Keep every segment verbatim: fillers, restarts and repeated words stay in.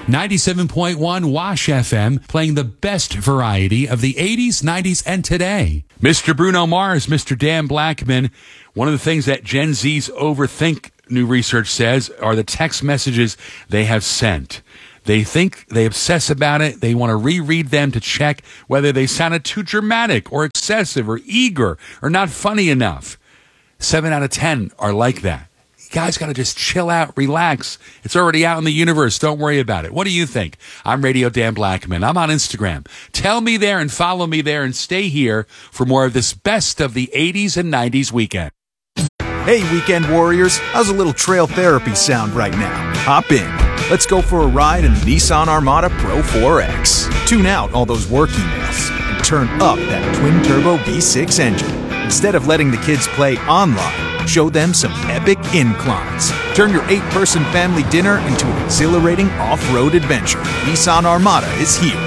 ninety-seven point one Wash F M, playing the best variety of the eighties, nineties, and today. Mister Bruno Mars, Mister Dan Blackman. One of the things that Gen Zs overthink, new research says, are the text messages they have sent. They think, they obsess about it. They want to reread them to check whether they sounded too dramatic or excessive or eager or not funny enough. Seven out of ten are like that. You guys got to just chill out, relax. It's already out in the universe. Don't worry about it. What do you think? I'm Radio Dan Blackman. I'm on Instagram. Tell me there and follow me there and stay here for more of this best of the eighties and nineties weekend. Hey, weekend warriors. How's a little trail therapy sound right now? Hop in. Let's go for a ride in the Nissan Armada Pro four X. Tune out all those work emails and turn up that twin-turbo V six engine. Instead of letting the kids play online, show them some epic inclines. Turn your eight-person family dinner into an exhilarating off-road adventure. Nissan Armada is here.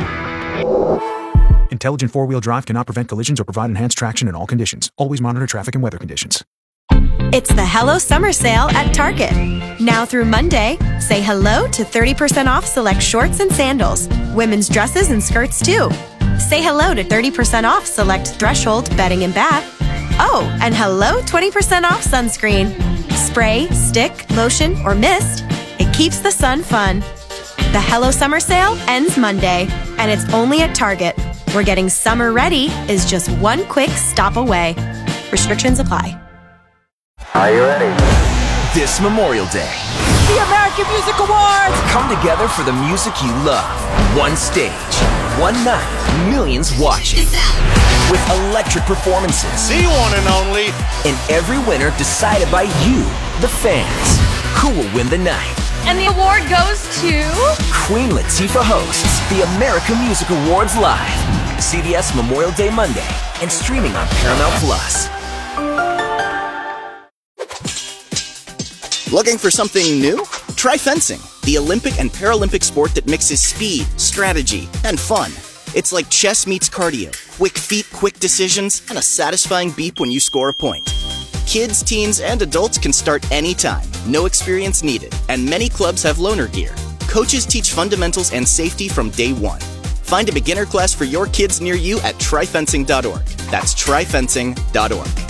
Intelligent four-wheel drive cannot prevent collisions or provide enhanced traction in all conditions. Always monitor traffic and weather conditions. It's the Hello Summer Sale at Target. Now through Monday, say hello to thirty percent off select shorts and sandals, women's dresses and skirts too. Say hello to thirty percent off select Threshold bedding and bath. Oh, and hello twenty percent off sunscreen. Spray, stick, lotion, or mist, it keeps the sun fun. The Hello Summer Sale ends Monday, and it's only at Target, where getting summer ready is just one quick stop away. Restrictions apply. Are you ready? This Memorial Day, the American Music Awards come together for the music you love. One stage, one night, millions watching. With electric performances. The one and only. And every winner decided by you, the fans. Who will win the night? And the award goes to... Queen Latifah hosts the American Music Awards live. C B S Memorial Day Monday and streaming on Paramount Plus. Looking for something new? Try fencing, the Olympic and Paralympic sport that mixes speed, strategy, and fun. It's like chess meets cardio, quick feet, quick decisions, and a satisfying beep when you score a point. Kids, teens, and adults can start anytime, no experience needed, and many clubs have loaner gear. Coaches teach fundamentals and safety from day one. Find a beginner class for your kids near you at try fencing dot org. That's try fencing dot org.